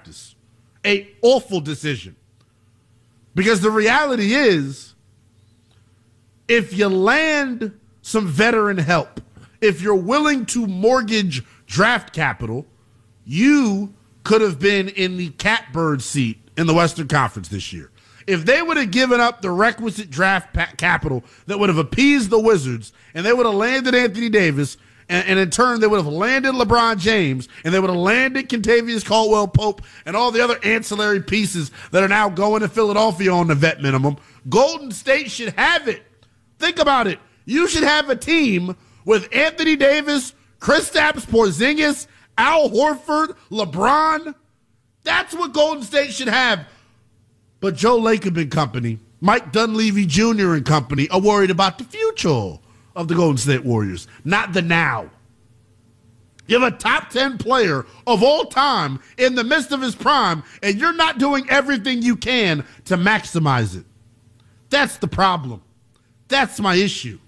practice. An awful decision. Because the reality is, if you land some veteran help, if you're willing to mortgage draft capital, you could have been in the catbird seat in the Western Conference this year. If they would have given up the requisite draft capital that would have appeased the Wizards, and they would have landed Anthony Davis, and in turn they would have landed LeBron James, and they would have landed Kentavious Caldwell-Pope and all the other ancillary pieces that are now going to Philadelphia on the vet minimum, Golden State should have it. Think about it. You should have a team with Anthony Davis, Kristaps Porzingis, Al Horford, LeBron. That's what Golden State should have. But Joe Lacob and company, Mike Dunleavy Jr. and company are worried about the future of the Golden State Warriors, not the now. You have a top 10 player of all time in the midst of his prime, and you're not doing everything you can to maximize it. That's the problem. That's my issue.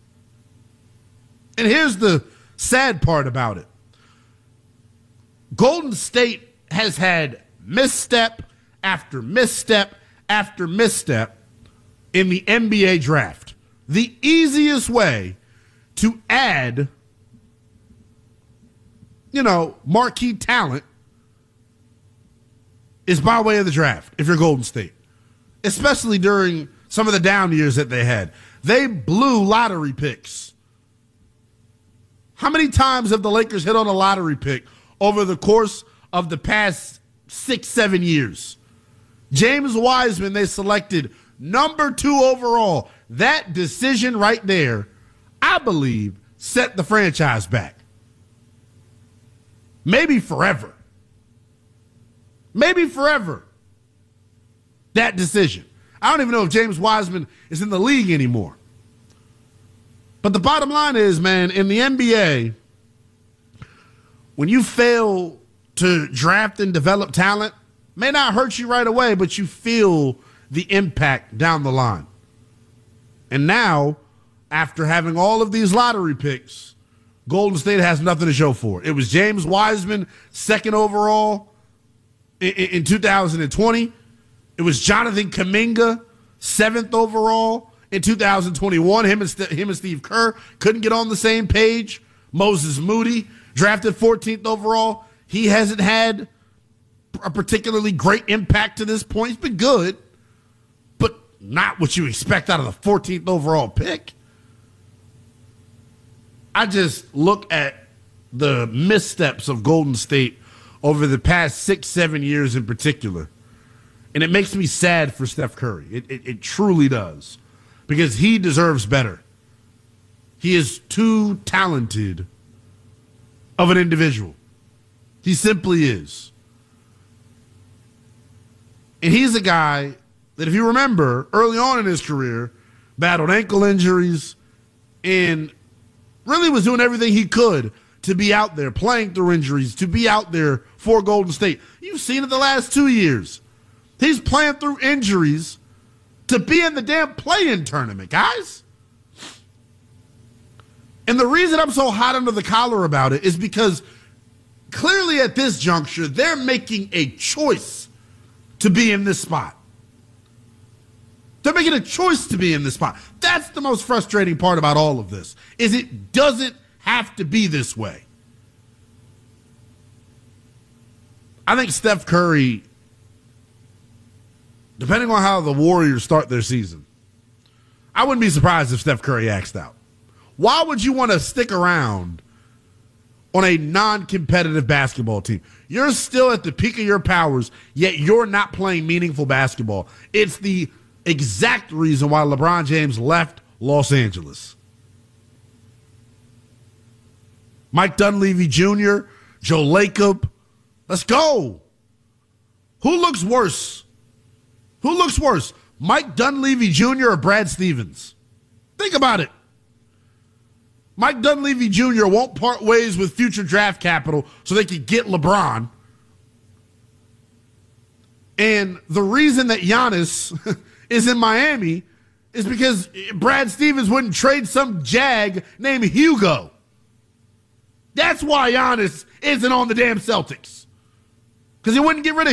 And here's the sad part about it. Golden State has had misstep after misstep after misstep in the NBA draft. The easiest way to add, marquee talent is by way of the draft if you're Golden State, especially during some of the down years that they had. They blew lottery picks. How many times have the Lakers hit on a lottery pick over the course of the past 6-7 years? James Wiseman, they selected number 2 overall. That decision right there, I believe, set the franchise back. Maybe forever. Maybe forever. That decision. I don't even know if James Wiseman is in the league anymore. But the bottom line is, man, in the NBA, when you fail to draft and develop talent, may not hurt you right away, but you feel the impact down the line. And now, after having all of these lottery picks, Golden State has nothing to show for it. It was James Wiseman, 2nd overall in 2020. It was Jonathan Kuminga, 7th overall in 2021. Him and Steve Kerr couldn't get on the same page. Moses Moody, drafted 14th overall. He hasn't had a particularly great impact to this point. He's been good, but not what you expect out of the 14th overall pick. I just look at the missteps of Golden State over the past 6-7 years in particular, and it makes me sad for Steph Curry. It truly does, because he deserves better. He is too talented of an individual. He simply is. And he's a guy that, if you remember, early on in his career, battled ankle injuries and really was doing everything he could to be out there, playing through injuries, to be out there for Golden State. You've seen it the last 2 years. He's playing through injuries to be in the damn play-in tournament, guys. And the reason I'm so hot under the collar about it is because clearly at this juncture, they're making a choice to be in this spot. They're making a choice to be in this spot. That's the most frustrating part about all of this, is it doesn't have to be this way. I think Steph Curry, depending on how the Warriors start their season, I wouldn't be surprised if Steph Curry axed out. Why would you want to stick around on a non-competitive basketball team? You're still at the peak of your powers, yet you're not playing meaningful basketball. It's the exact reason why LeBron James left Los Angeles. Mike Dunleavy Jr., Joe Lacob, let's go. Who looks worse? Who looks worse, Mike Dunleavy Jr. or Brad Stevens? Think about it. Mike Dunleavy Jr. won't part ways with future draft capital so they can get LeBron. And the reason that Giannis is in Miami is because Brad Stevens wouldn't trade some jag named Hugo. That's why Giannis isn't on the damn Celtics. Because he wouldn't get rid of